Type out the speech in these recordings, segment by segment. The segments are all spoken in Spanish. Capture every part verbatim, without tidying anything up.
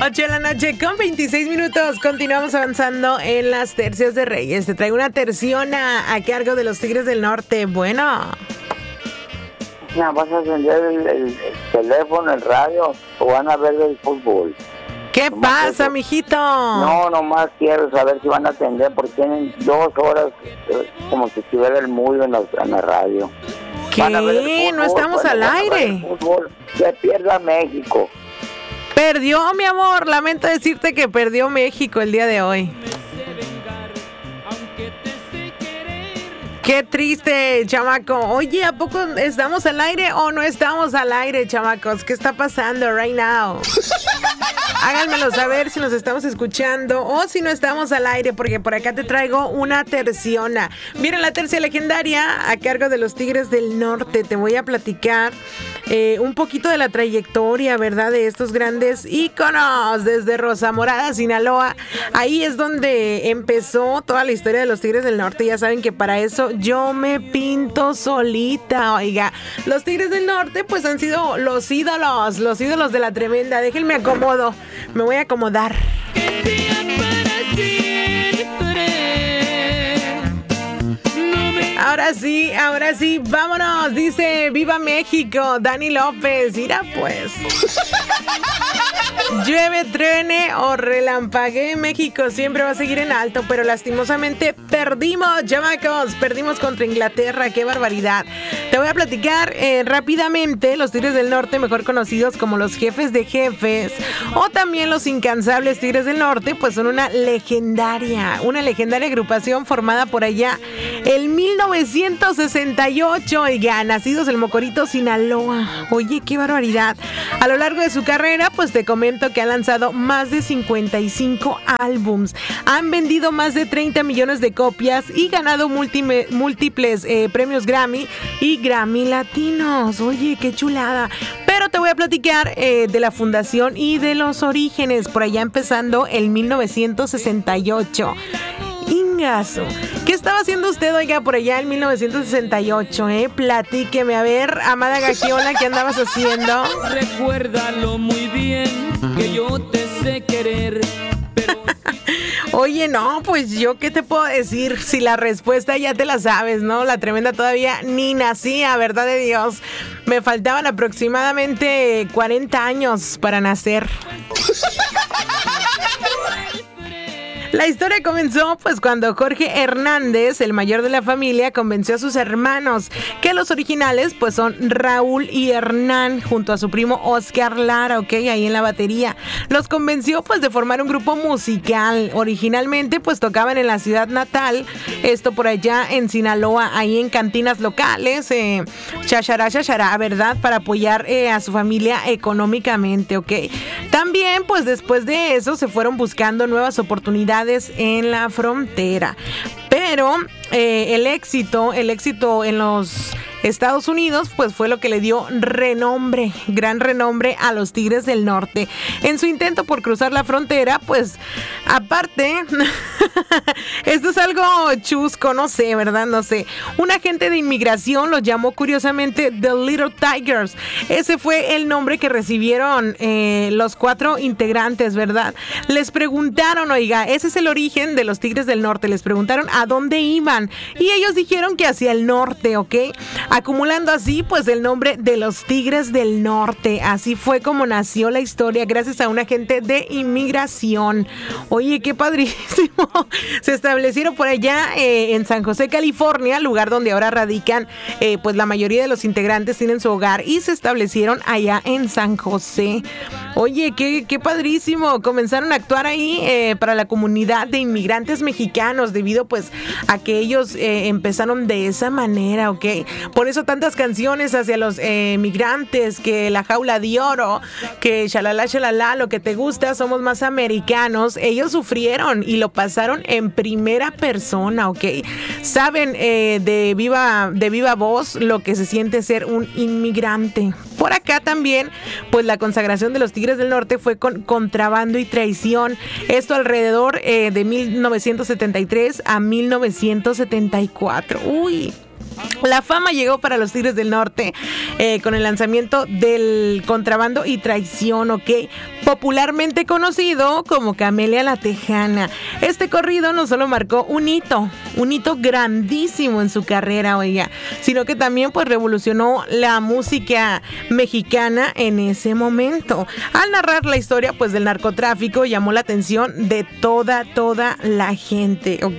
ocho de la noche con veintiséis minutos. Continuamos avanzando en las tercias de Reyes. Te traigo una terciona a cargo de los Tigres del Norte. Bueno. No, vas a encender el, el, el teléfono, el radio, o van a ver el fútbol. ¿Qué Nomás pasa, eso. mijito? No, nomás quiero saber si van a atender, porque tienen dos horas eh, como si estuviera el mundo en la, en la radio. ¿Qué? Van a ver el fútbol, No estamos bueno, al van a ver aire. el fútbol, que pierda México. Perdió, mi amor. Lamento decirte que perdió México el día de hoy. Qué triste, chamaco. Oye, ¿a poco estamos al aire o no estamos al aire, chamacos? ¿Qué está pasando right now? Háganmelo saber si nos estamos escuchando o si no estamos al aire, porque por acá te traigo una terciona. Miren, la tercia legendaria a cargo de los Tigres del Norte. Te voy a platicar eh, un poquito de la trayectoria, ¿verdad? De estos grandes íconos desde Rosa Morada, Sinaloa. Ahí es donde empezó toda la historia de los Tigres del Norte. Ya saben que para eso yo me pinto solita. Oiga, los Tigres del Norte pues han sido los ídolos, los ídolos de la tremenda. Déjenme acomodo. Me voy a acomodar. Ahora sí, ahora sí, vámonos. Dice, ¡viva México! Dani López. Mira pues. Llueve, truene o relampaguee, México siempre va a seguir en alto, pero lastimosamente perdimos, chamacos, perdimos contra Inglaterra, qué barbaridad. Te voy a platicar eh, rápidamente. Los Tigres del Norte, mejor conocidos como los Jefes de Jefes o también los incansables Tigres del Norte, pues son una legendaria, una legendaria agrupación formada por allá en mil novecientos sesenta y ocho, oiga, nacidos en Mocorito, Sinaloa. Oye, qué barbaridad. A lo largo de su carrera, pues te comento que han lanzado más de cincuenta y cinco álbums, han vendido más de treinta millones de copias y ganado múltime, múltiples eh, premios Grammy y Grammy Latinos. Oye, qué chulada. Pero te voy a platicar eh, de la fundación y de los orígenes, por allá empezando en mil novecientos sesenta y ocho. Ingazo. ¿Qué estaba haciendo usted, oiga, por allá en mil novecientos sesenta y ocho, eh? Platíqueme, a ver, amada Gagiola, ¿qué andabas haciendo? Recuérdalo muy bien, que yo te sé querer, pero... Oye, no, pues yo qué te puedo decir si la respuesta ya te la sabes, ¿no? La tremenda todavía ni nacía, ¿verdad de Dios? Me faltaban aproximadamente cuarenta años para nacer. La historia comenzó pues cuando Jorge Hernández, el mayor de la familia, convenció a sus hermanos, que los originales pues son Raúl y Hernán, junto a su primo Oscar Lara, ok, ahí en la batería. Los convenció pues de formar un grupo musical. Originalmente pues tocaban en la ciudad natal, esto por allá en Sinaloa, ahí en cantinas locales, eh, chachará, chachará, ¿verdad? Para apoyar eh, a su familia económicamente, ok. También pues después de eso se fueron buscando nuevas oportunidades en la frontera, pero eh, el éxito, el éxito en los Estados Unidos, pues fue lo que le dio renombre, gran renombre a los Tigres del Norte. En su intento por cruzar la frontera, pues aparte, esto es algo chusco, no sé, ¿verdad? No sé. Un agente de inmigración los llamó curiosamente The Little Tigers. Ese fue el nombre que recibieron eh, los cuatro integrantes, ¿verdad? Les preguntaron, oiga, ese es el origen de los Tigres del Norte. Les preguntaron a dónde iban y ellos dijeron que hacia el norte, ¿ok? Acumulando así pues el nombre de los Tigres del Norte. Así fue como nació la historia, gracias a un agente de inmigración. Oye, qué padrísimo. Se establecieron por allá eh, en San José, California, lugar donde ahora radican eh, pues la mayoría de los integrantes tienen su hogar y se establecieron allá en San José. Oye, qué, qué padrísimo. Comenzaron a actuar ahí eh, para la comunidad de inmigrantes mexicanos debido pues a que ellos eh, empezaron de esa manera, ¿ok? Por eso tantas canciones hacia los eh, migrantes, que La Jaula de Oro, que Shalala, Shalala, lo que te gusta, somos más americanos. Ellos sufrieron y lo pasaron en primera persona, ¿ok? Saben eh, de, viva, de viva voz lo que se siente ser un inmigrante. Por acá también, pues la consagración de los Tigres del Norte fue con Contrabando y Traición. Esto alrededor eh, de mil novecientos setenta y tres a mil novecientos setenta y cuatro. Uy. La fama llegó para los Tigres del Norte eh, con el lanzamiento del Contrabando y Traición, ¿ok? Popularmente conocido como Camelia la Tejana. Este corrido no solo marcó un hito, un hito grandísimo en su carrera, oiga, sino que también pues revolucionó la música mexicana en ese momento. Al narrar la historia pues del narcotráfico llamó la atención de toda, toda la gente, ¿ok?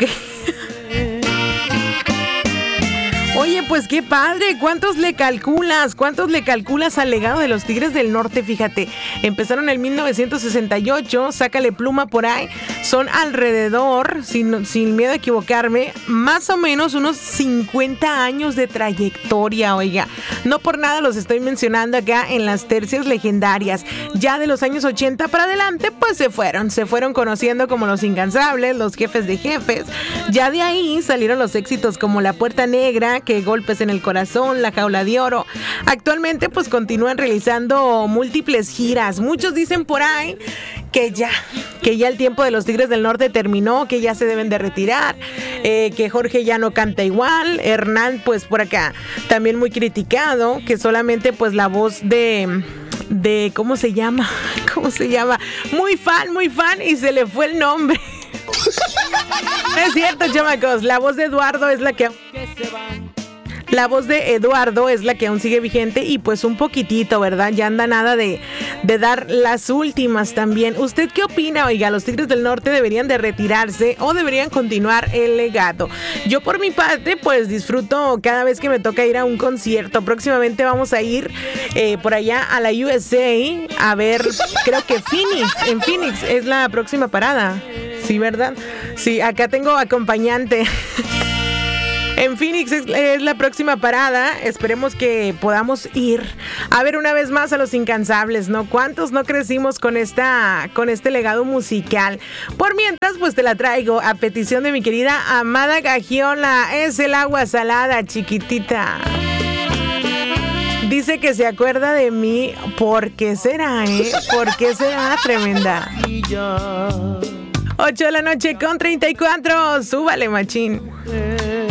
Oye, pues qué padre, ¿cuántos le calculas? ¿Cuántos le calculas al legado de los Tigres del Norte? Fíjate, empezaron en mil novecientos sesenta y ocho, sácale pluma por ahí, son alrededor, sin, sin miedo a equivocarme, más o menos unos cincuenta años de trayectoria, oiga. No por nada los estoy mencionando acá en las tercias legendarias. Ya de los años ochenta para adelante, pues se fueron, se fueron conociendo como los incansables, los jefes de jefes. Ya de ahí salieron los éxitos como La Puerta Negra, que Golpes en el Corazón, La Jaula de Oro. Actualmente pues continúan realizando múltiples giras. Muchos dicen por ahí que ya, que ya el tiempo de los Tigres del Norte terminó, que ya se deben de retirar, eh, que Jorge ya no canta igual, Hernán pues por acá también muy criticado, que solamente pues la voz de... de ¿cómo se llama? ¿Cómo se llama? Muy fan, muy fan y se le fue el nombre. No es cierto, chamacos, la voz de Eduardo es la que... La voz de Eduardo es la que aún sigue vigente y pues un poquitito, ¿verdad? Ya anda nada de, de dar las últimas también. ¿Usted qué opina? Oiga, ¿los Tigres del Norte deberían de retirarse o deberían continuar el legado? Yo por mi parte pues disfruto cada vez que me toca ir a un concierto. Próximamente vamos a ir eh, por allá a la U S A a ver, creo que Phoenix, en Phoenix es la próxima parada. Sí, ¿verdad? Sí, acá tengo acompañante. En Phoenix es, es la próxima parada. Esperemos que podamos ir a ver una vez más a los incansables, ¿no? ¿Cuántos no crecimos con esta, con este legado musical? Por mientras, pues te la traigo a petición de mi querida Amada Gagiola. Es el agua salada, chiquitita. Dice que se acuerda de mí. ¿Por qué será, eh? ¿Por qué será, tremenda? ocho de la noche con treinta y cuatro. Súbale, machín.